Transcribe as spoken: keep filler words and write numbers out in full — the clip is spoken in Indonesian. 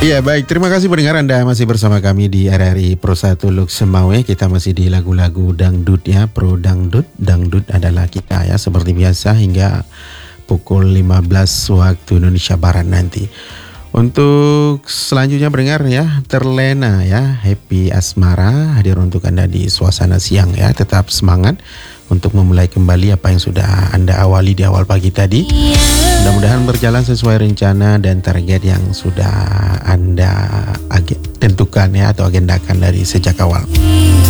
Iya baik, terima kasih pendengar Anda masih bersama kami di R R I Pro satu Lux Semawe. Kita masih di lagu-lagu dangdut ya, Pro Dangdut. Dangdut adalah kita ya, seperti biasa hingga pukul lima belas waktu Indonesia Barat nanti. Untuk selanjutnya pendengar ya, terlena ya, Happy Asmara hadir untuk Anda di suasana siang ya. Tetap semangat untuk memulai kembali apa yang sudah Anda awali di awal pagi tadi. Mudah-mudahan berjalan sesuai rencana dan target yang sudah Anda tentukan ya, atau agendakan dari sejak awal.